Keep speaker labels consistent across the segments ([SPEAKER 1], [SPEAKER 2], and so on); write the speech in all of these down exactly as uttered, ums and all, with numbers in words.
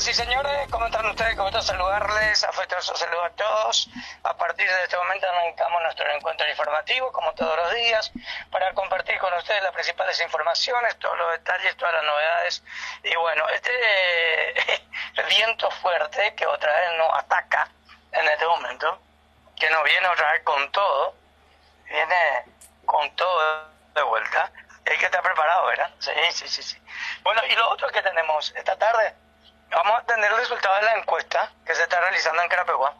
[SPEAKER 1] Señoras y señores, ¿cómo están ustedes? ¿Cómo están? Saludarles, afectuoso saludo a todos. A partir de este momento arrancamos nuestro encuentro informativo, como todos los días, para compartir con ustedes las principales informaciones, todos los detalles, todas las novedades. Y bueno, este eh, viento fuerte que otra vez nos ataca en este momento, que nos viene otra vez con todo, viene con todo de vuelta. Hay que estar preparado, ¿verdad? Sí, sí, sí, sí. Bueno, y lo otro que tenemos esta tarde, vamos a tener el resultado de la encuesta que se está realizando en Carapeguá.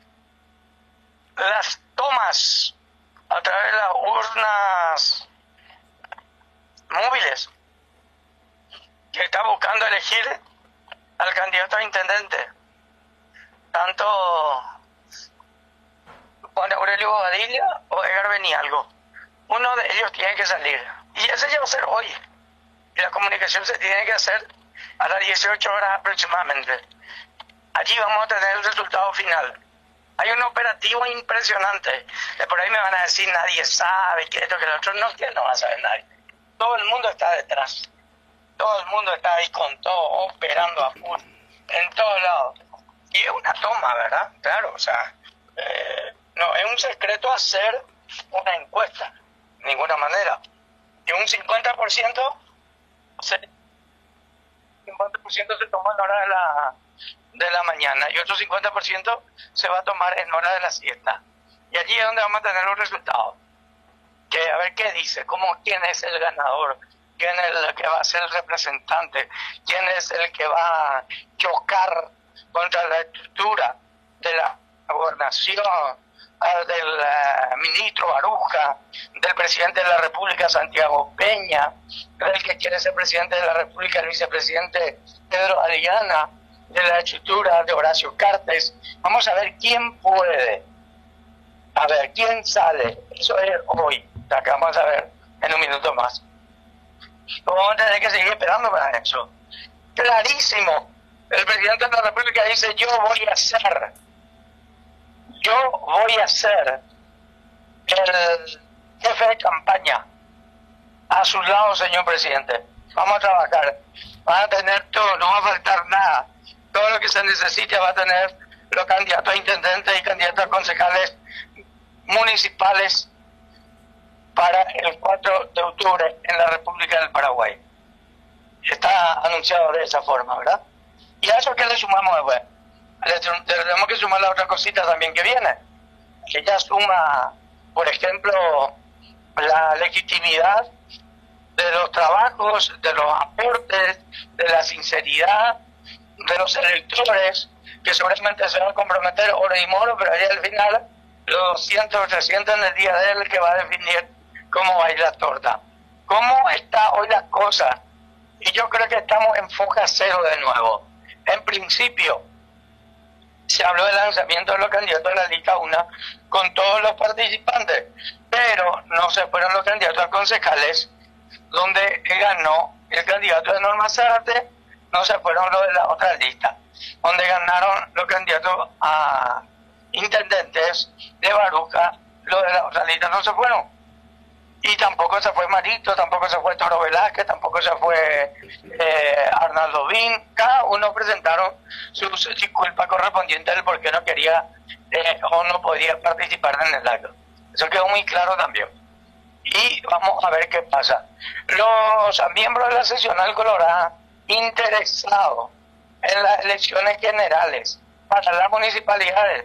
[SPEAKER 1] Las tomas a través de las urnas móviles que está buscando elegir al candidato a intendente, tanto Juan Aurelio Bobadilla o Edgar Benialgo. Uno de ellos tiene que salir. Y ese ya va a ser hoy. Y la comunicación se tiene que hacer a las dieciocho horas aproximadamente. Allí vamos a tener el resultado final. Hay un operativo impresionante. De por ahí me van a decir, nadie sabe, que esto, que lo otro. No, que no va a saber nadie. Todo el mundo está detrás. Todo el mundo está ahí con todo, operando a full, en todos lados. Y es una toma, ¿verdad? Claro, o sea, eh, no, es un secreto hacer una encuesta. De ninguna manera. Y un cincuenta por ciento se, cincuenta por ciento se toma en hora de la, de la mañana y otro cincuenta por ciento se va a tomar en hora de la siesta. Y allí es donde vamos a tener los resultados. Que a ver qué dice, cómo, quién es el ganador, quién es el que va a ser el representante, quién es el que va a chocar contra la estructura de la gobernación, del uh, ministro Baruja, del presidente de la República Santiago Peña, del que quiere ser presidente de la República el vicepresidente Pedro Adriana, de la estructura de Horacio Cartes. Vamos a ver quién puede, a ver quién sale. Eso es hoy, la que vamos a ver en un minuto más. Vamos a tener que seguir esperando para eso. Clarísimo, el presidente de la República dice: yo voy a ser Yo voy a ser el jefe de campaña a su lado, señor presidente. Vamos a trabajar. Van a tener todo, no va a faltar nada. Todo lo que se necesite va a tener los candidatos a intendentes y candidatos a concejales municipales para el cuatro de octubre en la República del Paraguay. Está anunciado de esa forma, ¿verdad? Y a eso que le sumamos después. Le tenemos que sumar la otra cosita también que viene, que ya suma, por ejemplo, la legitimidad de los trabajos, de los aportes, de la sinceridad de los electores, que seguramente se van a comprometer oro y moro, pero ahí al final los doscientos o trescientos en el día de él que va a definir cómo va a ir la torta. ¿Cómo está hoy la cosa? Y yo creo que estamos en foja cero de nuevo. En principio, se habló del lanzamiento de los candidatos a la lista una con todos los participantes, pero no se fueron los candidatos a concejales, donde ganó el candidato de Norma Zárate, no se fueron los de la otra lista, donde ganaron los candidatos a intendentes de Baruja, los de la otra lista no se fueron. Y tampoco se fue Marito, tampoco se fue Toro Velázquez, tampoco se fue eh, Arnaldo Bin. Cada uno presentaron sus disculpas correspondientes del por qué no quería eh, o no podía participar en el acto. Eso quedó muy claro también. Y vamos a ver qué pasa. Los miembros de la seccional colorada interesados en las elecciones generales para las municipalidades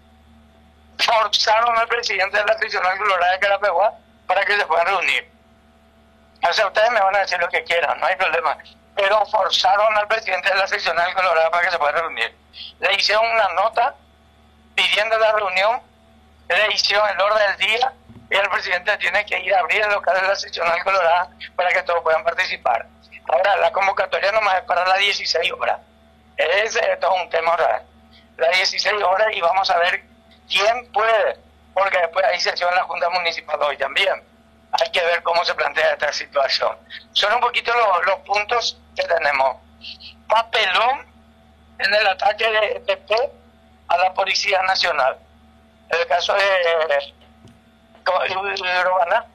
[SPEAKER 1] forzaron al presidente de la seccional colorada de Carapeguá para que se puedan reunir. O sea, ustedes me van a decir lo que quieran, no hay problema. Pero forzaron al presidente de la seccional colorada para que se puedan reunir. Le hicieron una nota pidiendo la reunión, le hicieron el orden del día y el presidente tiene que ir a abrir el local de la seccional colorada para que todos puedan participar. Ahora, la convocatoria nomás es para las dieciséis horas. Ese es todo un tema real. Las dieciséis horas y vamos a ver quién puede, porque después hay sesión en la Junta Municipal hoy también. Hay que ver cómo se plantea esta situación. Son un poquito los, los puntos que tenemos. Papelón en el ataque de E P P a la Policía Nacional. El caso de Urbana,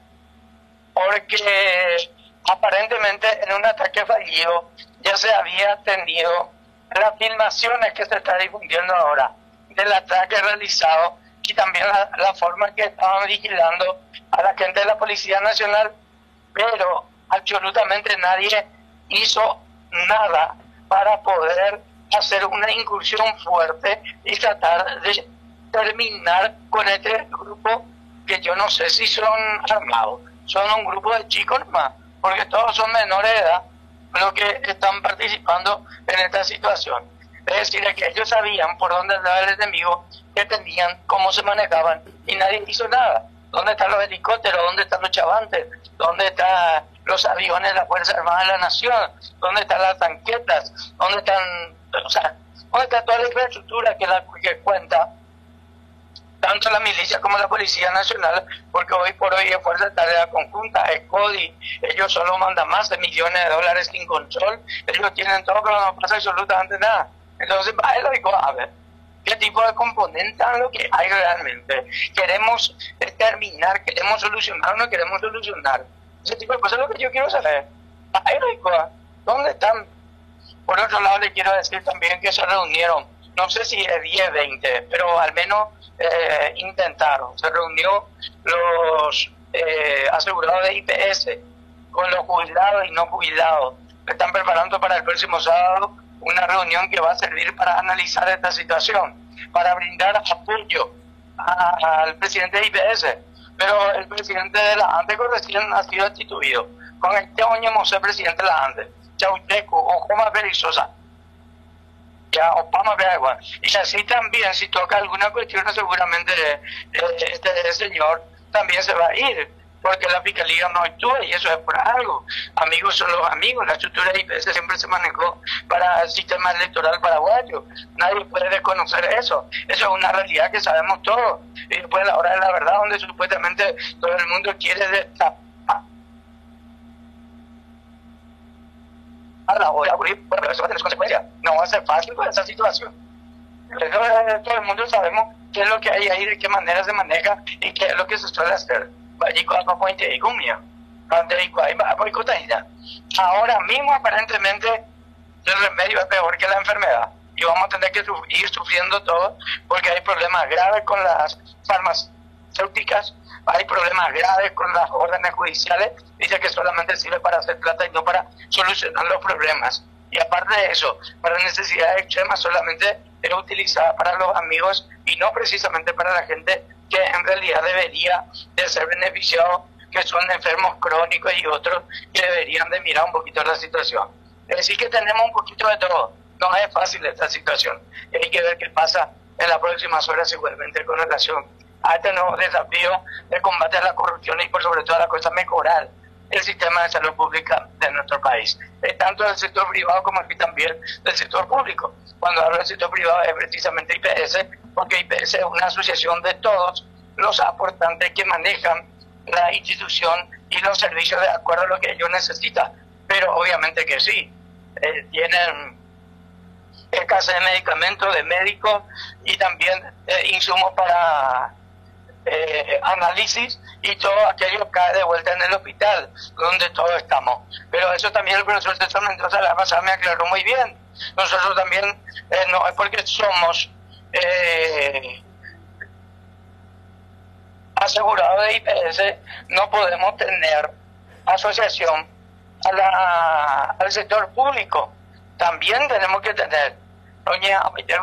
[SPEAKER 1] porque aparentemente en un ataque fallido ya se había tenido las filmaciones que se está difundiendo ahora del ataque realizado y también la, la forma que estaban vigilando a la gente de la Policía Nacional, pero absolutamente nadie hizo nada para poder hacer una incursión fuerte y tratar de terminar con este grupo que yo no sé si son armados, son un grupo de chicos nomás, porque todos son menores de edad los que están participando en esta situación. Es decir, es que ellos sabían por dónde andaba el enemigo, que tenían, cómo se manejaban, y nadie hizo nada. ¿Dónde están los helicópteros? ¿Dónde están los chavantes? ¿Dónde están los aviones de la Fuerza Armada de la Nación? ¿Dónde están las tanquetas? ¿Dónde están, o sea, dónde está toda la infraestructura que, la, que cuenta tanto la milicia como la Policía Nacional? Porque hoy por hoy es Fuerza de Tarea Conjunta, es CODI, ellos solo mandan más de millones de dólares sin control, ellos tienen todo, pero no pasa absolutamente nada. Entonces, va es lógico, a ver, ¿qué tipo de componentes es lo que hay realmente? ¿Queremos terminar? ¿Queremos solucionar o no queremos solucionar? Ese tipo de cosas es lo que yo quiero saber. Va es lógico, ¿dónde están? Por otro lado, le quiero decir también que se reunieron, no sé si es diez, veinte, pero al menos eh, intentaron. Se reunió los eh, asegurados de I P S con los jubilados y no jubilados. Están preparando para el próximo sábado una reunión que va a servir para analizar esta situación, para brindar apoyo a, al presidente de I P S. Pero el presidente de la ANDE recién ha sido destituido. Con este año Mosé, presidente de la ANDE, Chauteco o Joma Berizosa, ya Obama Beagua. Y así también, si toca alguna cuestión, seguramente eh, este señor también se va a ir, porque la fiscalía no actúa y eso es por algo. Amigos son los amigos, la estructura de I P S siempre se manejó para el sistema electoral paraguayo. Nadie puede desconocer eso. Eso es una realidad que sabemos todos. Y después, a la hora de la verdad, donde supuestamente todo el mundo quiere destapar a la hora, bueno, pero eso va a tener consecuencias. No va a ser fácil con esa situación. Entonces, todo el mundo sabemos qué es lo que hay ahí, de qué manera se maneja y qué es lo que se suele hacer. Ahora mismo aparentemente el remedio es peor que la enfermedad y vamos a tener que ir sufriendo todo porque hay problemas graves con las farmacéuticas, hay problemas graves con las órdenes judiciales, dice que solamente sirve para hacer plata y no para solucionar los problemas. Y aparte de eso, para necesidades extremas solamente es utilizada para los amigos y no precisamente para la gente que en realidad debería de ser beneficiado, que son enfermos crónicos y otros que deberían de mirar un poquito la situación. Es decir, que tenemos un poquito de todo. No es fácil esta situación. Y hay que ver qué pasa en las próximas horas igualmente con relación a este nuevo desafío de combate a la corrupción y por sobre todo a la cosa mejorar el sistema de salud pública de nuestro país, eh, tanto del sector privado como aquí también del sector público. Cuando hablo del sector privado es precisamente I P S, porque I P S es una asociación de todos los aportantes que manejan la institución y los servicios de acuerdo a lo que ellos necesitan. Pero obviamente que sí, eh, tienen escasez de medicamentos, de médicos y también eh, insumos para Eh, análisis y todo aquello cae de vuelta en el hospital donde todos estamos. Pero eso también el profesor César Mendoza la pasada me aclaró muy bien. Nosotros también eh, no es porque somos eh, asegurados de I P S, no podemos tener asociación a la, al sector público. También tenemos que tener doña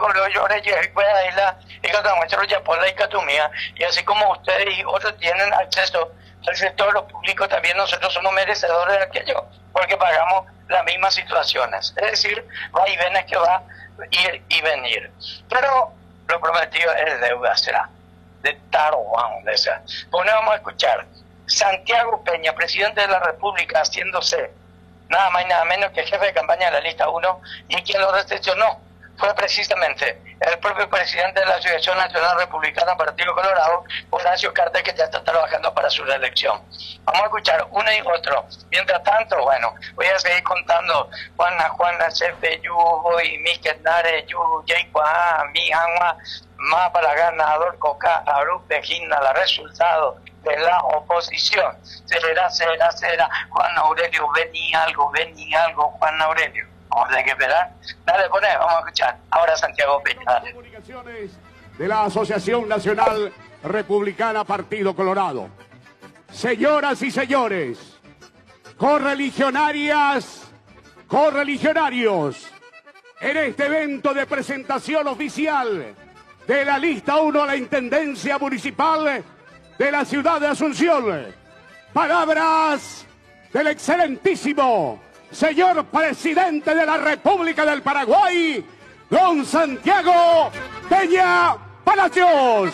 [SPEAKER 1] y así como ustedes y otros tienen acceso al sector público, también nosotros somos merecedores de aquello, porque pagamos las mismas situaciones. Es decir, va y venes que va a ir y venir. Pero lo prometido es deuda, será de Tarouán, de esa. Bueno, vamos a escuchar Santiago Peña, presidente de la República, haciéndose nada más y nada menos que jefe de campaña de la lista uno, y quien lo recepcionó fue precisamente el propio presidente de la Asociación Nacional Republicana Partido Colorado, Horacio Cartes, que ya está trabajando para su reelección. Vamos a escuchar uno y otro. Mientras tanto, bueno, voy a seguir contando Juana, Juana, Chepe, Yugo y Miquel Nare, Yu, Yeikua, Mi, Anwa, Ma para ganador, Coca, Aru, Pejina, la resultado de la oposición. Será, será, será. Juan Aurelio, vení algo, vení algo, Juan Aurelio. Vamos a tener que esperar. Dale, poné, vamos a escuchar. Ahora Santiago Peña, dale.
[SPEAKER 2] Comunicaciones de la Asociación Nacional Republicana Partido Colorado. Señoras y señores, correligionarias, correligionarios, en este evento de presentación oficial de la lista uno a la Intendencia Municipal de la ciudad de Asunción, palabras del excelentísimo señor presidente de la República del Paraguay, don Santiago Peña Palacios.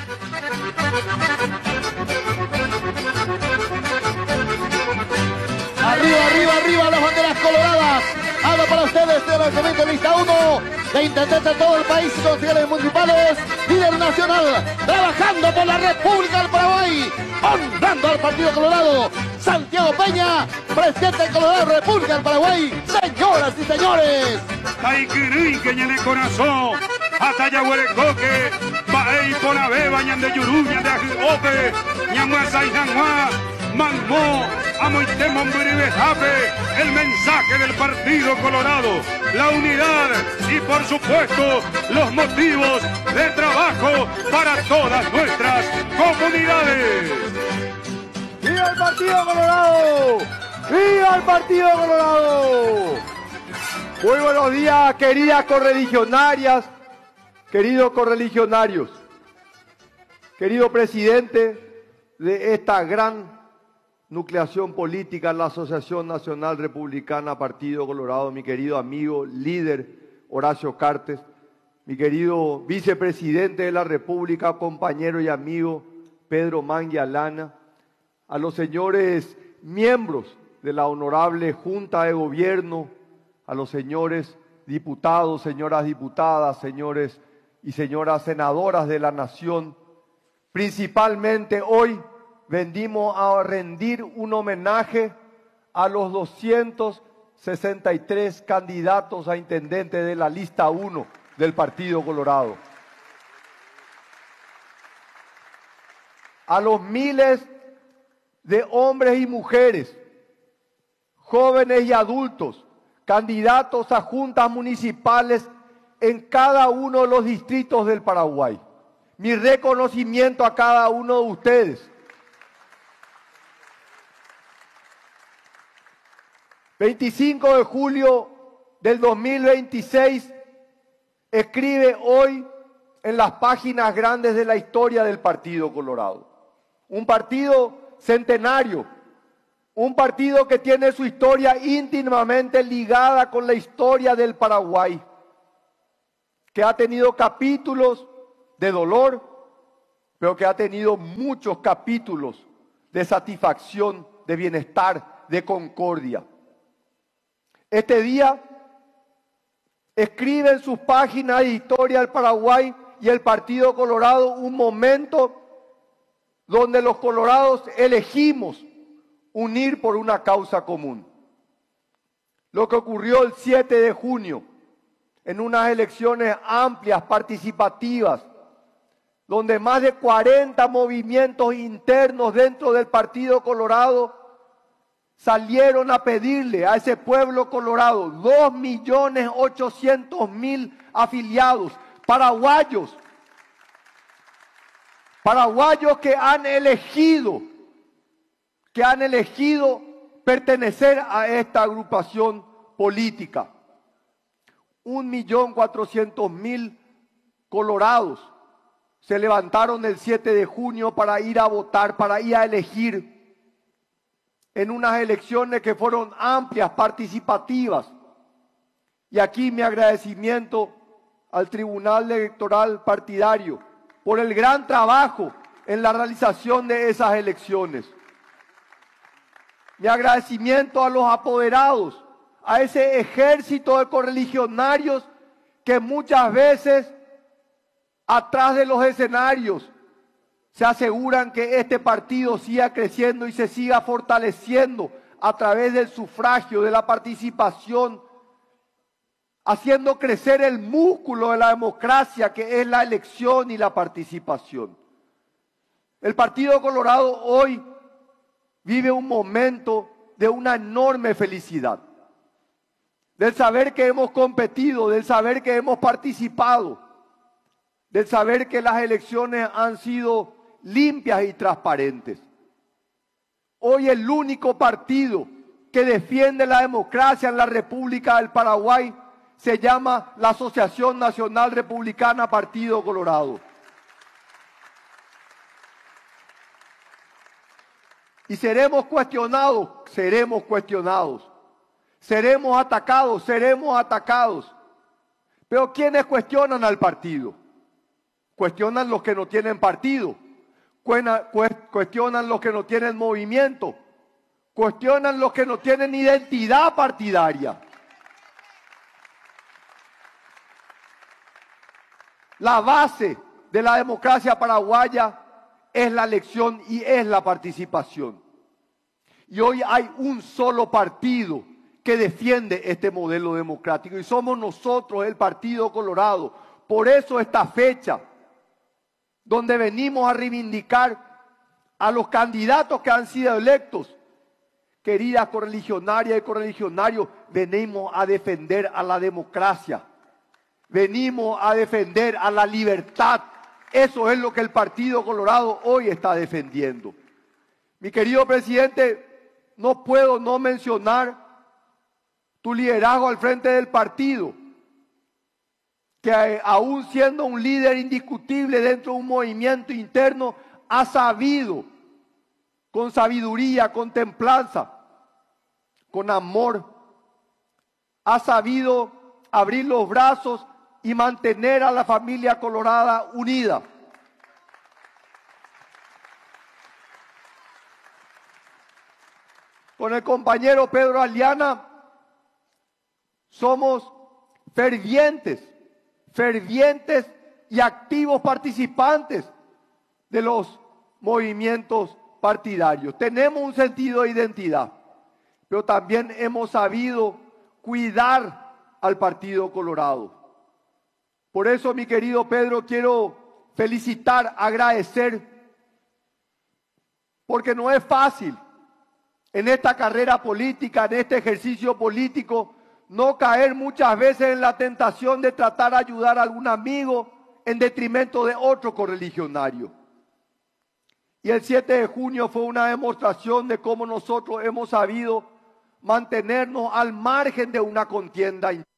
[SPEAKER 3] Arriba, arriba, arriba las banderas coloradas. Habla para ustedes de lanzamiento de lista uno de intendentes de todo el país y concejales municipales, líder nacional, trabajando por la República del Paraguay, honrando al Partido Colorado. Santiago Peña, presidente del Colorado, República del Paraguay. Señoras y señores.
[SPEAKER 4] Taikiri que llene corazón, hasta Yahuerecoque, Baey Ponabe, Bañan de Yuruña, de Ajibope, Ñamuasa y Ñamua, Manmó, Amoitemo Mbiribejape, el mensaje del Partido Colorado, la unidad y por supuesto los motivos de trabajo para todas nuestras comunidades.
[SPEAKER 3] ¡Viva el Partido Colorado! ¡Viva el Partido Colorado! Muy buenos días, queridas correligionarias, queridos correligionarios, querido presidente de esta gran nucleación política, la Asociación Nacional Republicana Partido Colorado, mi querido amigo, líder Horacio Cartes, mi querido vicepresidente de la República, compañero y amigo Pedro Manguialana, a los señores miembros de la honorable Junta de Gobierno, a los señores diputados, señoras diputadas, señores y señoras senadoras de la Nación. Principalmente hoy venimos a rendir un homenaje a los doscientos sesenta y tres candidatos a intendente de la lista uno del Partido Colorado. A los miles de hombres y mujeres, jóvenes y adultos, candidatos a juntas municipales en cada uno de los distritos del Paraguay. Mi reconocimiento a cada uno de ustedes. veinticinco de julio del dos mil veintiséis escribe hoy en las páginas grandes de la historia del Partido Colorado. Un partido centenario, un partido que tiene su historia íntimamente ligada con la historia del Paraguay, que ha tenido capítulos de dolor, pero que ha tenido muchos capítulos de satisfacción, de bienestar, de concordia. Este día escribe en sus páginas de historia el Paraguay y el Partido Colorado un momento donde los colorados elegimos unir por una causa común. Lo que ocurrió el siete de junio, en unas elecciones amplias, participativas, donde más de cuarenta movimientos internos dentro del Partido Colorado salieron a pedirle a ese pueblo colorado, dos millones ochocientos mil afiliados, paraguayos, paraguayos que han elegido, que han elegido pertenecer a esta agrupación política. Un millón cuatrocientos mil colorados se levantaron el siete de junio para ir a votar, para ir a elegir en unas elecciones que fueron amplias, participativas. Y aquí mi agradecimiento al Tribunal Electoral Partidario por el gran trabajo en la realización de esas elecciones. Mi agradecimiento a los apoderados, a ese ejército de correligionarios que muchas veces atrás de los escenarios se aseguran que este partido siga creciendo y se siga fortaleciendo a través del sufragio, de la participación, haciendo crecer el músculo de la democracia que es la elección y la participación. El Partido Colorado hoy vive un momento de una enorme felicidad, del saber que hemos competido, del saber que hemos participado, del saber que las elecciones han sido limpias y transparentes. Hoy el único partido que defiende la democracia en la República del Paraguay se llama la Asociación Nacional Republicana Partido Colorado. Y seremos cuestionados, seremos cuestionados. Seremos atacados, seremos atacados. Pero ¿quiénes cuestionan al partido? Cuestionan los que no tienen partido. Cuestionan los que no tienen movimiento. Cuestionan los que no tienen identidad partidaria. La base de la democracia paraguaya es la elección y es la participación. Y hoy hay un solo partido que defiende este modelo democrático y somos nosotros, el Partido Colorado. Por eso esta fecha, donde venimos a reivindicar a los candidatos que han sido electos, queridas correligionarias y correligionarios, venimos a defender a la democracia, venimos a defender a la libertad. Eso es lo que el Partido Colorado hoy está defendiendo. Mi querido presidente, no puedo no mencionar tu liderazgo al frente del partido, que aún siendo un líder indiscutible dentro de un movimiento interno, ha sabido, con sabiduría, con templanza, con amor, ha sabido abrir los brazos y mantener a la familia colorada unida. Con el compañero Pedro Aliana somos fervientes, fervientes y activos participantes de los movimientos partidarios. Tenemos un sentido de identidad, pero también hemos sabido cuidar al Partido Colorado. Por eso, mi querido Pedro, quiero felicitar, agradecer, porque no es fácil en esta carrera política, en este ejercicio político, no caer muchas veces en la tentación de tratar de ayudar a algún amigo en detrimento de otro correligionario. Y el siete de junio fue una demostración de cómo nosotros hemos sabido mantenernos al margen de una contienda interna.